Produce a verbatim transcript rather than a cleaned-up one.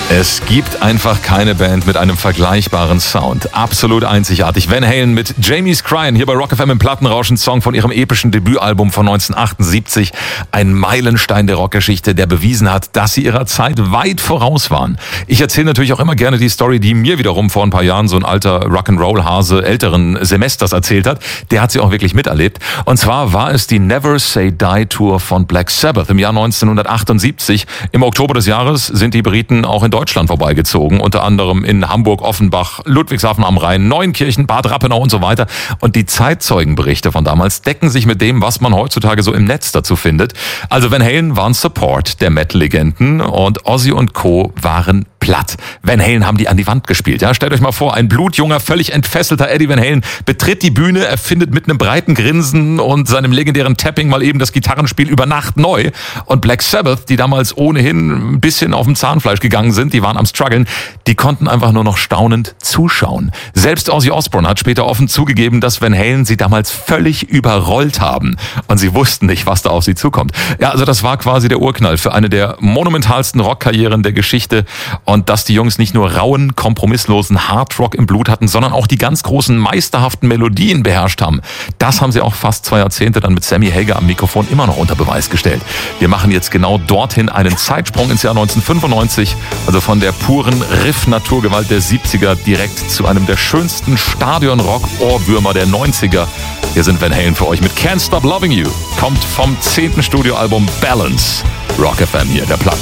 Es gibt einfach keine Band mit einem vergleichbaren Sound. Absolut einzigartig. Van Halen mit Jamie's Crying hier bei Rock F M im Plattenrauschen, Song von ihrem epischen Debütalbum von neunzehnhundertachtundsiebzig. Ein Meilenstein der Rockgeschichte, der bewiesen hat, dass sie ihrer Zeit weit voraus waren. Ich erzähle natürlich auch immer gerne die Story, die mir wiederum vor ein paar Jahren so ein alter Rock'n'Roll-Hase älteren Semesters erzählt hat. Der hat sie auch wirklich miterlebt. Und zwar war es die Never Say Die Tour von Black Sabbath im Jahr neunzehnhundertachtundsiebzig. Im Oktober des Jahres sind die Briten auch in Deutschland vorbeigezogen, unter anderem in Hamburg, Offenbach, Ludwigshafen am Rhein, Neunkirchen, Bad Rappenau und so weiter. Und die Zeitzeugenberichte von damals decken sich mit dem, was man heutzutage so im Netz dazu findet. Also Van Halen waren Support der Metal-Legenden und Ozzy und Co. waren platt. Van Halen haben die an die Wand gespielt. Ja, stellt euch mal vor, ein blutjunger, völlig entfesselter Eddie Van Halen betritt die Bühne, erfindet mit einem breiten Grinsen und seinem legendären Tapping mal eben das Gitarrenspiel über Nacht neu. Und Black Sabbath, die damals ohnehin ein bisschen auf dem Zahnfleisch gegangen sind, die waren am struggeln, die konnten einfach nur noch staunend zuschauen. Selbst Ozzy Osbourne hat später offen zugegeben, dass Van Halen sie damals völlig überrollt haben. Und sie wussten nicht, was da auf sie zukommt. Ja, also das war quasi der Urknall für eine der monumentalsten Rockkarrieren der Geschichte. Und dass die Jungs nicht nur rauen, kompromisslosen Hardrock im Blut hatten, sondern auch die ganz großen, meisterhaften Melodien beherrscht haben. Das haben sie auch fast zwei Jahrzehnte dann mit Sammy Hagar am Mikrofon immer noch unter Beweis gestellt. Wir machen jetzt genau dorthin einen Zeitsprung ins Jahr neunzehnhundertfünfundneunzig, also von der puren Riff-Naturgewalt der siebziger direkt zu einem der schönsten Stadion-Rock-Ohrwürmer der neunziger. Hier sind Van Halen für euch mit Can't Stop Loving You. Kommt vom zehnten Studioalbum Balance. Rock F M hier, der Platten.